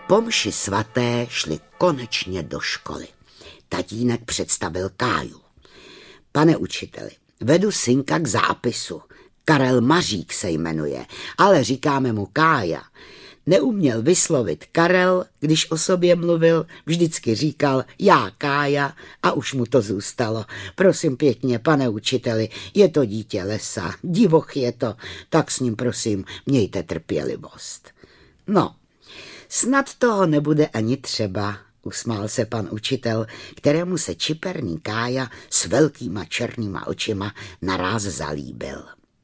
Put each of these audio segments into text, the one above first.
Po mši svaté šli konečně do školy. Tatínek představil Káju. Pane učiteli, vedu synka k zápisu. Karel Mařík se jmenuje, ale říkáme mu Kája. Neuměl vyslovit Karel, když o sobě mluvil, vždycky říkal já Kája a už mu to zůstalo. Prosím pěkně, pane učiteli, je to dítě lesa, divoch je to, tak s ním prosím mějte trpělivost. No, snad toho nebude ani třeba, usmál se pan učitel, kterému se čiperný Kája s velkýma černýma očima naráz zalíbil.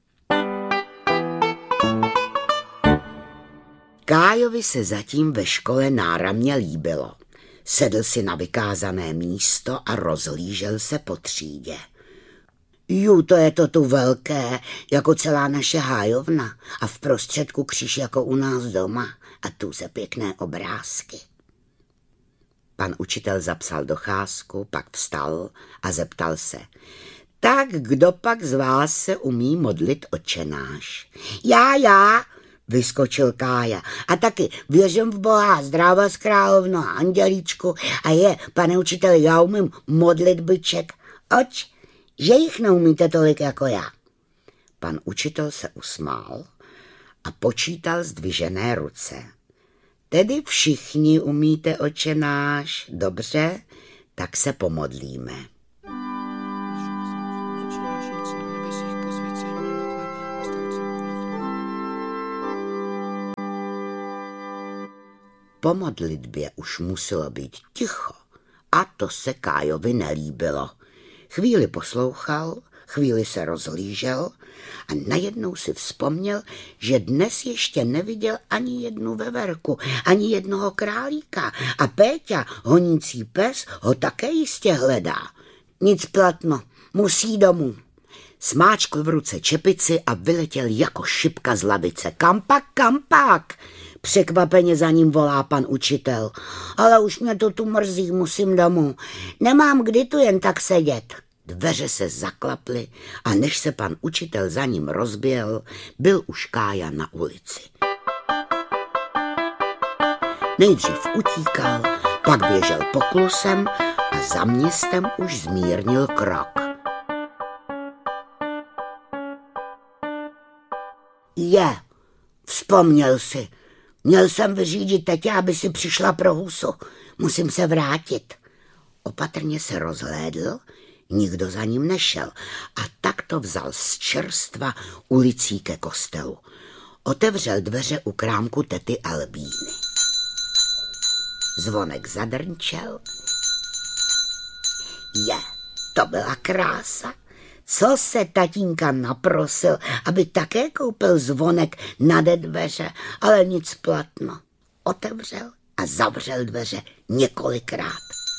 Kájovi se zatím ve škole náramně líbilo. Sedl si na vykázané místo a rozhlížel se po třídě. To je to tu velké, jako celá naše hájovna a v prostředku kříž jako u nás doma a tu se pěkné obrázky. Pan učitel zapsal docházku, pak vstal a zeptal se. Tak kdo pak z vás se umí modlit Otčenáš? Já, vyskočil Kája. A taky věřím v Boha, zdráva z královnu a andělíčku a pane učiteli, já umím modlit byček. Oč, že jich neumíte tolik jako já. Pan učitel se usmál a počítal zdvižené ruce. Tedy všichni umíte Otčenáš, dobře, tak se pomodlíme. Po modlitbě už muselo být ticho a to se Kájovi nelíbilo. Chvíli poslouchal, chvíli se rozhlížel a najednou si vzpomněl, že dnes ještě neviděl ani jednu veverku, ani jednoho králíka a Péťa, honící pes, ho také jistě hledá. Nic platno, musí domů. Smáčkl v ruce čepici a vyletěl jako šipka z lavice. Kampak! Překvapeně za ním volá pan učitel. Ale už mě to tu mrzí, musím domů. Nemám kdy tu jen tak sedět. Dveře se zaklaply a než se pan učitel za ním rozběhl, byl už Kája na ulici. Nejdřív utíkal, pak běžel poklusem a za městem už zmírnil krok. Vzpomněl si. Měl jsem vyřídit tetě, aby si přišla pro husu. Musím se vrátit. Opatrně se rozhlédl, nikdo za ním nešel a tak to vzal z čerstva ulicí ke kostelu. Otevřel dveře u krámku tety Albíny. Zvonek zadrnčel. To byla krása. Co se tatínka naprosil, aby také koupil zvonek nade dveře, ale nic platno. Otevřel a zavřel dveře několikrát.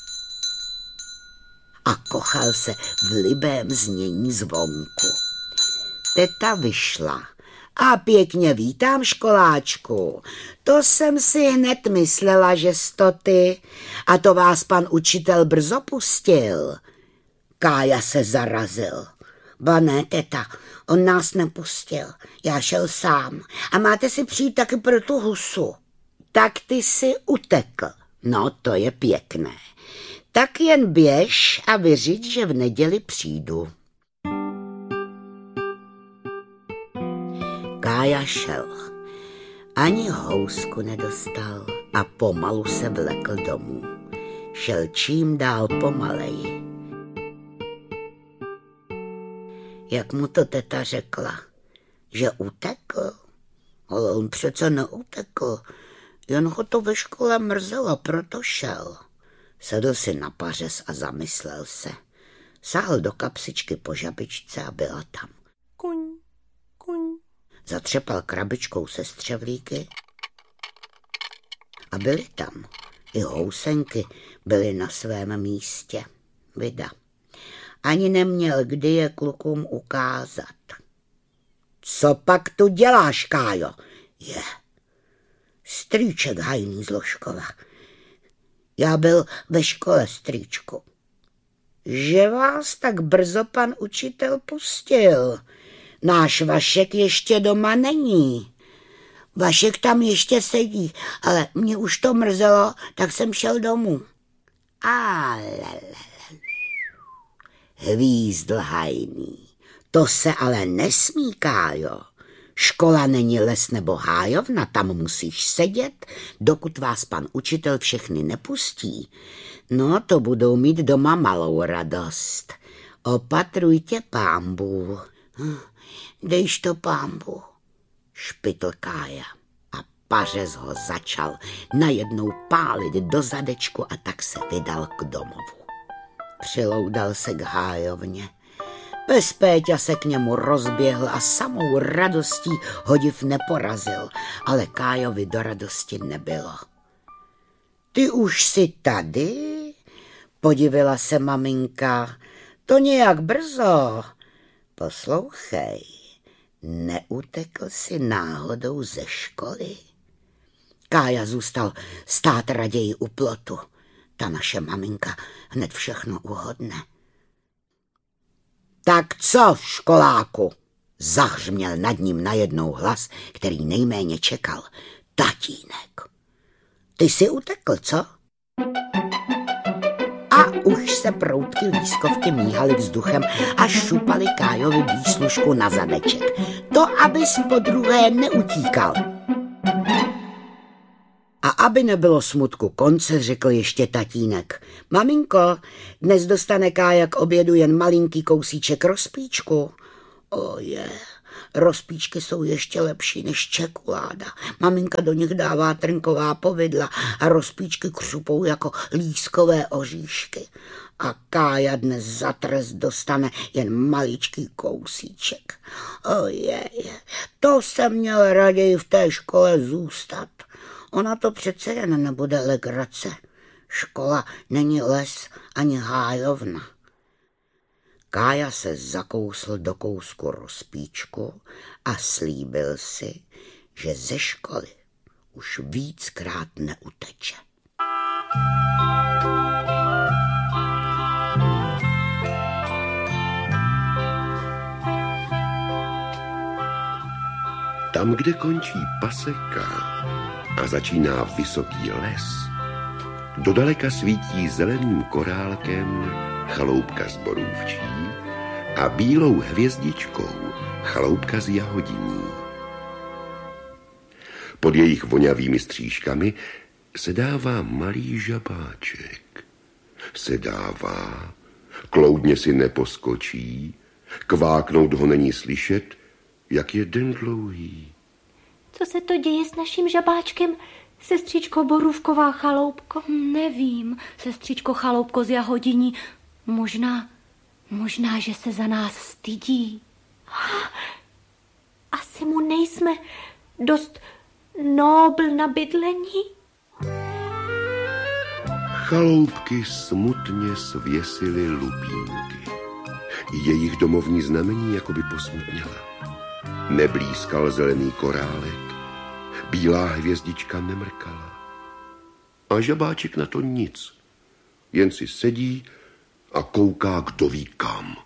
A kochal se v libém znění zvonku. Teta vyšla. A pěkně vítám, školáčku. To jsem si hned myslela, že jsi ty. A to vás pan učitel brzo pustil. Kája se zarazil. Ba ne, teta, on nás nepustil. Já šel sám. A máte si přijít taky pro tu husu. Tak ty si utekl. No, to je pěkné. Tak jen běž a vyřiď, že v neděli přijdu. Kája šel. Ani housku nedostal a pomalu se vlekl domů. Šel čím dál pomaleji. Jak mu to teta řekla, že utekl, ale on přece neutekl, jen ho to ve škole mrzelo, proto šel. Sedl si na pařez a zamyslel se. Sáhl do kapsičky po žabičce a byla tam. Kuň. Zatřepal krabičkou se střevlíky a byly tam. I housenky byly na svém místě. Vida. Ani neměl kdy je klukům ukázat. Co pak tu děláš, Kájo? Strýček Hajný z Loškova. Já byl ve škole, strýčku. Že vás tak brzo pan učitel pustil? Náš Vašek ještě doma není. Vašek tam ještě sedí, ale mě už to mrzelo, tak jsem šel domů. Hvízdl hajný. To se ale nesmí, Kájo. Škola není les nebo hájovna, tam musíš sedět, dokud vás pan učitel všechny nepustí. No, to budou mít doma malou radost. Opatrujte, pámbu. Dejš to, pámbu, špitl Kája. A pařez ho začal najednou pálit do zadečku a tak se vydal k domovu. Přiloudal se k hájovně. Pes Péťa se k němu rozběhl a samou radostí ho div neporazil, ale Kájovi do radosti nebylo. Ty už jsi tady? Podivila se maminka. To nějak brzo. Poslouchej, neutekl jsi náhodou ze školy? Kája zůstal stát raději u plotu. Ta naše maminka hned všechno uhodne. Tak co, školáku? Zahřměl nad ním najednou hlas, který nejméně čekal. Tatínek. Ty jsi utekl, co? A už se proutky lískovky míhaly vzduchem a šupaly Kájovi výslužku na zadeček. To, abys podruhé neutíkal. A aby nebylo smutku konce, řekl ještě tatínek. Maminko, dnes dostane Kája k obědu jen malinký kousíček rozpíčku. Rozpíčky jsou ještě lepší než čekuláda. Maminka do nich dává trnková povidla a rozpíčky křupou jako lískové oříšky. A Kája dnes za trest dostane jen maličký kousíček. To jsem měl raději v té škole zůstat. Ona to přece jen nebude legrace. Škola není les ani hájovna. Kája se zakousl do kousku rozpíčku a slíbil si, že ze školy už víckrát neuteče. Tam, kde končí paseka a začíná vysoký les, dodaleka svítí zeleným korálkem chaloupka z borůvčí a bílou hvězdičkou chaloupka z jahodiní. Pod jejich vonavými střížkami sedává malý žabáček. Sedává, kloudně si neposkočí, kváknout ho není slyšet, jak je den dlouhý. Co se to děje s naším žabáčkem, sestřičko Borůvková chaloupko? Nevím, sestřičko Chaloupko z jahodiní. Možná, že se za nás stydí. Asi mu nejsme dost nobl na bydlení? Chaloupky smutně svěsily lupínky. Jejich domovní znamení jakoby posmutněla. Neblízkal zelený korálek, bílá hvězdička nemrkala. A žabáček na to nic, jen si sedí a kouká kdo ví kam.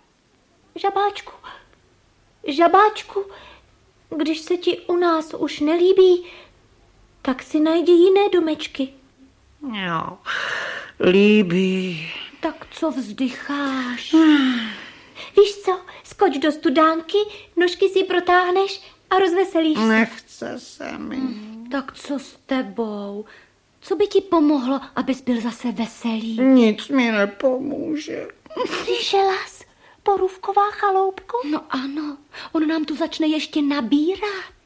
Žabáčku, když se ti u nás už nelíbí, tak si najdi jiné domečky. No, líbí. Tak co vzdycháš? Víš co, skoč do studánky, nožky si protáhneš a rozveselíš se. Nechce se mi. Tak co s tebou? Co by ti pomohlo, abys byl zase veselý? Nic mi nepomůže. Slyšela jsi, Borůvková chaloupko? No ano, on nám tu začne ještě nabírat.